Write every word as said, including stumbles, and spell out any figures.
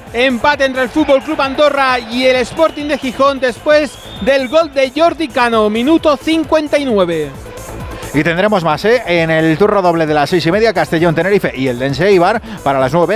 empate entre el Fútbol Club Andorra y el Sporting de Gijón después del gol de Jordi Cano, minuto cincuenta y nueve. Y tendremos más, ¿eh? En el turno doble de las seis y media, Castellón Tenerife y el Dense Eibar para las nueve.